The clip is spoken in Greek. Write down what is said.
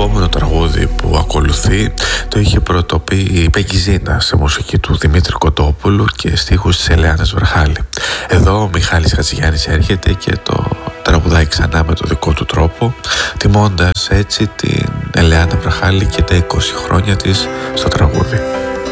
επόμενο τραγούδι που ακολουθεί το είχε πρωτοπεί η Πεκιζίνα σε μουσική του Δημήτρη Κοντόπουλου και στίχους της Ελεάνας Βραχάλη. Εδώ ο Μιχάλης Χατζηγιάννης έρχεται και το τραγουδάει ξανά με το δικό του τρόπο, τιμώντας έτσι την Ελεάνα Βραχάλη και τα 20 χρόνια της στο τραγούδι.